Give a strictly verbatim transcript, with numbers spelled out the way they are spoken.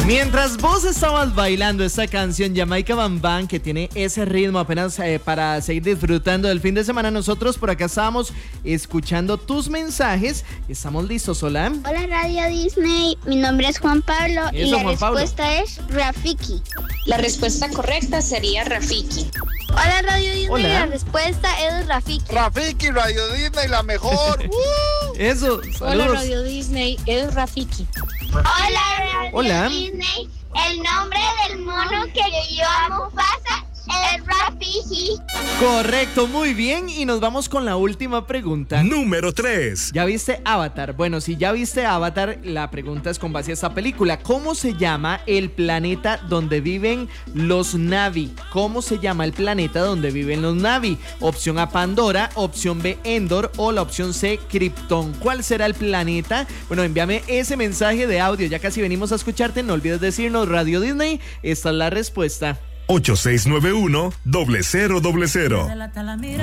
Mientras vos estabas bailando esta canción Jamaica Bam Bam, que tiene ese ritmo apenas eh, para seguir disfrutando del fin de semana, nosotros por acá estábamos escuchando tus mensajes. ¿Estamos listos, hola? Hola Radio Disney, mi nombre es Juan Pablo. Eso, y la Juan Pablo. respuesta es Rafiki. La respuesta correcta sería Rafiki. Hola Radio Disney, Hola. la respuesta es Rafiki. Rafiki, Radio Disney, la mejor. ¡Uh! Eso, saludos. Hola Radio Disney, es Rafiki. Hola Radio Hola. Disney, el nombre del mono que guió a Mufasa es Rafiki. Correcto, muy bien. Y nos vamos con la última pregunta. Número tres. ¿Ya viste Avatar? Bueno, si ya viste Avatar, la pregunta es con base a esta película. ¿Cómo se llama el planeta donde viven los Na'vi? ¿Cómo se llama el planeta donde viven los Na'vi? Opción A, Pandora, opción B, Endor o la opción C, Krypton. ¿Cuál será el planeta? Bueno, envíame ese mensaje de audio. Ya casi venimos a escucharte. No olvides decirnos Radio Disney. Esta es la respuesta. ocho seis nueve uno, cero cero cero.